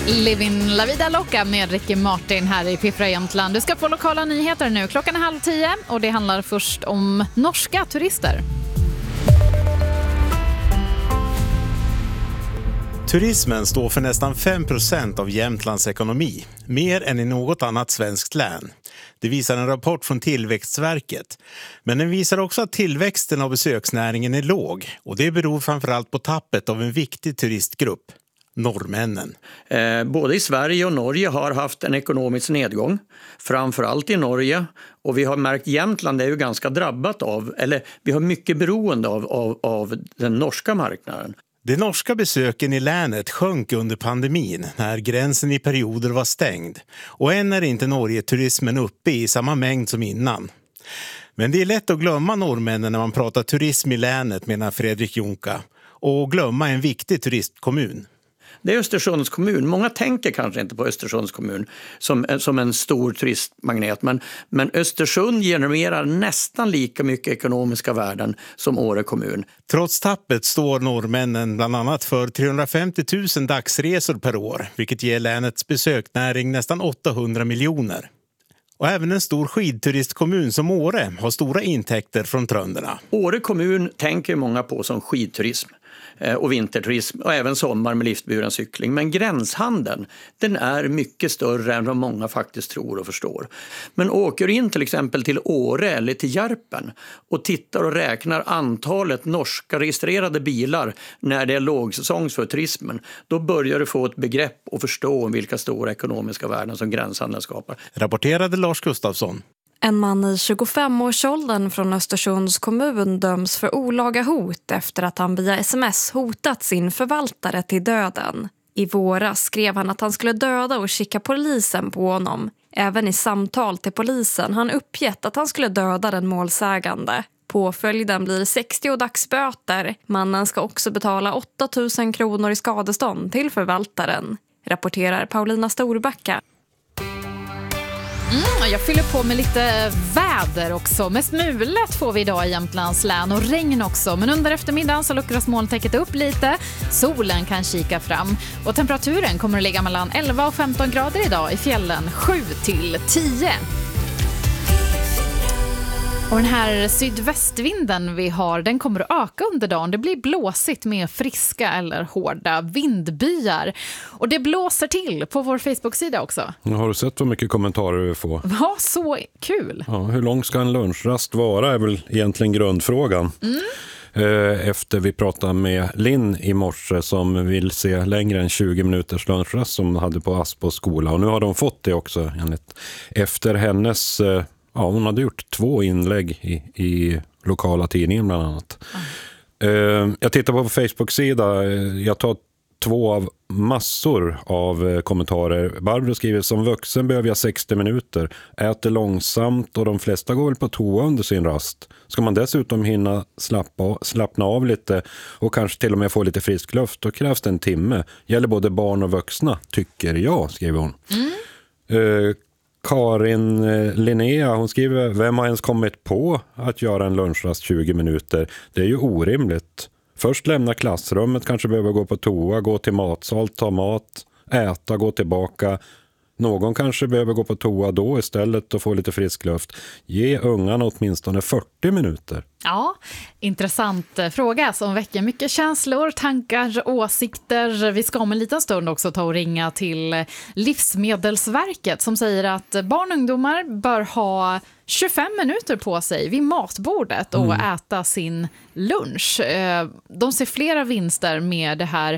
Livin La Vida Loca med Ricky Martin här i Piffra Jämtland. Du ska få lokala nyheter nu. Klockan är 9:30 och det handlar först om norska turister. Turismen står för nästan 5% av Jämtlands ekonomi, mer än i något annat svenskt län. Det visar en rapport från Tillväxtverket. Men den visar också att tillväxten av besöksnäringen är låg, och det beror framförallt på tappet av en viktig turistgrupp, norrmännen. Både i Sverige och Norge har haft en ekonomisk nedgång, framförallt i Norge, och vi har märkt Jämtland är ju ganska drabbat av, eller vi har mycket beroende av den norska marknaden. De norska besöken i länet sjönk under pandemin när gränsen i perioder var stängd, och än är inte Norge-turismen uppe i samma mängd som innan. Men det är lätt att glömma norrmännen när man pratar turism i länet, menar Fredrik Jonka, och glömma en viktig turistkommun. Det är Östersunds kommun. Många tänker kanske inte på Östersunds kommun som en stor turistmagnet. Men Östersund genererar nästan lika mycket ekonomiska värden som Åre kommun. Trots tappet står norrmännen bland annat för 350 000 dagsresor per år, vilket ger länets besöknäring nästan 800 miljoner. Och även en stor skidturistkommun som Åre har stora intäkter från trönderna. Åre kommun tänker många på som skidturism och vinterturism och även sommar med liftburen cykling. Men gränshandeln, den är mycket större än vad många faktiskt tror och förstår. Men åker in till exempel till Åre eller till Järpen och tittar och räknar antalet norska registrerade bilar när det är lågsäsong för turismen, då börjar du få ett begrepp och förstå vilka stora ekonomiska värden som gränshandeln skapar. Rapporterade Lars Gustafsson. En man i 25-årsåldern från Östersunds kommun döms för olaga hot efter att han via sms hotat sin förvaltare till döden. I våras skrev han att han skulle döda och skicka polisen på honom. Även i samtal till polisen han uppgett att han skulle döda den målsägande. Påföljden blir 60 dagsböter. Mannen ska också betala 8 000 kronor i skadestånd till förvaltaren, rapporterar Paulina Storbacka. Jag fyller på med lite väder också. Mest mulet får vi idag i Jämtlands län och regn också. Men under eftermiddagen så luckras molntäcket upp lite. Solen kan kika fram. Och temperaturen kommer att ligga mellan 11 och 15 grader idag i fjällen, 7 till 10. Och den här sydvästvinden vi har, den kommer att öka under dagen. Det blir blåsigt med friska eller hårda vindbyar. Och det blåser till på vår Facebook-sida också. Har du sett vad mycket kommentarer vi får? Ja, så kul. Ja, hur lång ska en lunchrast vara är väl egentligen grundfrågan. Efter vi pratade med Linn i morse som vill se längre än 20 minuters lunchrast som de hade på Aspo skola. Och nu har de fått det också efter hennes... Ja, hon hade gjort 2 inlägg i lokala tidningen bland annat. Jag tittar på Facebook-sida. Jag tar 2 av massor av kommentarer. Barbro skriver: som vuxen behöver jag 60 minuter. Äter långsamt och de flesta går väl på toa under sin rast. Ska man dessutom hinna slappna av lite och kanske till och med få lite frisk luft, då krävs det en timme. Gäller både barn och vuxna, tycker jag, skriver hon. Karin Linnea, hon skriver: vem har ens kommit på att göra en lunchrast 20 minuter? Det är ju orimligt. Först lämna klassrummet, kanske behöver gå på toa, gå till matsal, ta mat, äta, gå tillbaka. Någon kanske behöver gå på toa då istället och få lite frisk luft. Ge ungarna åtminstone 40 minuter. Ja, intressant fråga som väcker mycket känslor, tankar, åsikter. Vi ska om en liten stund också ta och ringa till Livsmedelsverket som säger att barn och ungdomar bör ha 25 minuter på sig vid matbordet och äta sin lunch. De ser flera vinster med det här